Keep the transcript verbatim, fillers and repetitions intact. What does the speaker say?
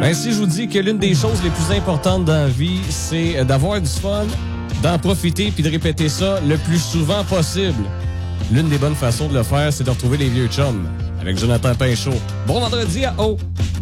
Ben, si je vous dis que l'une des choses les plus importantes dans la vie, c'est d'avoir du fun, d'en profiter puis de répéter ça le plus souvent possible. L'une des bonnes façons de le faire, c'est de retrouver les vieux chums avec Jonathan Pinchot. Bon vendredi à O!